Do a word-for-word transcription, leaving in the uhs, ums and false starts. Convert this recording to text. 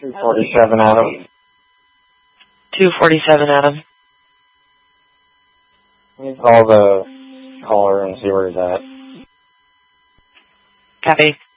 two forty-seven, Adam. two forty-seven, Adam. Let me call the caller and see where he's at. Copy.